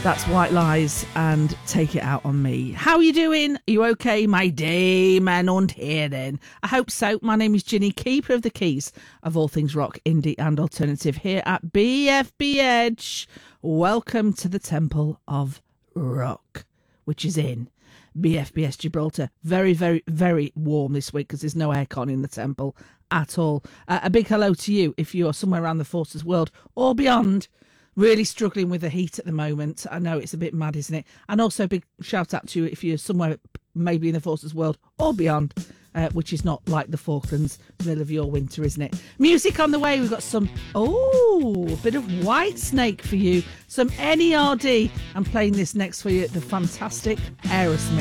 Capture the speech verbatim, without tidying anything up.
That's White Lies and Take It Out on Me. How are you doing? Are you okay, my day men und Herren? I hope so. My name is Ginny, keeper of the keys of all things rock, indie and alternative here at B F B Edge. Welcome to the Temple of Rock, which is in B F B S Gibraltar. Very, very, very warm this week because there's no aircon in the temple at all. Uh, a big hello to you if you're somewhere around the Forces world or beyond. Really struggling with the heat at the moment. I know it's a bit mad, isn't it? And also a big shout out to you if you're somewhere maybe in the Forces world or beyond, uh, which is not like the Falklands, middle of your winter, isn't it? Music on the way. We've got some, oh, a bit of Whitesnake for you. Some N E R D. I'm playing this next for you, the fantastic Aerosmith.